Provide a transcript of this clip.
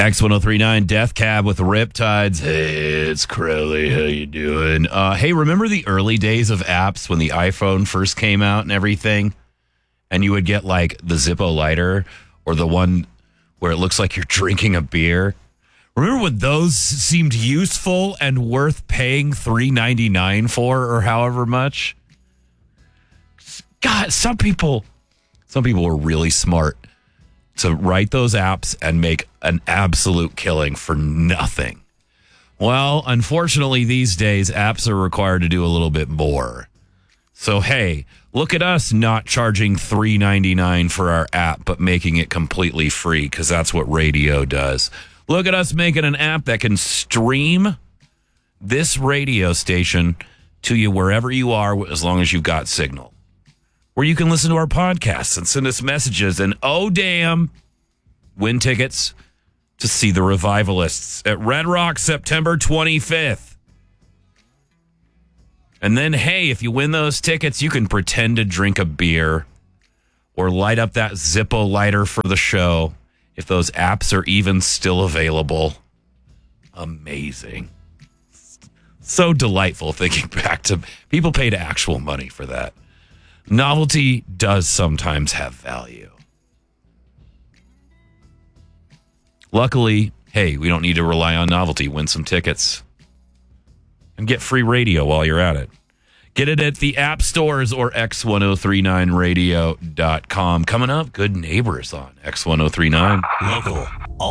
X1039 Death Cab with Riptides. Hey, it's Crowley. How you doing? Hey, remember the early days of apps when the iPhone first came out and everything? And you would get like the Zippo lighter or the one where it looks like you're drinking a beer. Remember when those seemed useful and worth paying $3.99 for or however much? God, some people were really smart to write those apps and make an absolute killing for nothing. Well, unfortunately, these days, apps are required to do a little bit more. So, hey, look at us not charging $3.99 for our app, but making it completely free, because that's what radio does. Look at us making an app that can stream this radio station to you wherever you are, as long as you've got signal. Where you can listen to our podcasts and send us messages and, oh, damn, win tickets to see the Revivalists at Red Rock September 25th. And then, hey, if you win those tickets, you can pretend to drink a beer or light up that Zippo lighter for the show if those apps are even still available. Amazing. So delightful thinking back to people paid actual money for that. Novelty does sometimes have value. Luckily, hey, we don't need to rely on novelty. Win some tickets and get free radio while you're at it. Get it at the app stores or x1039radio.com. Coming up, Good Neighbors on X1039. Local.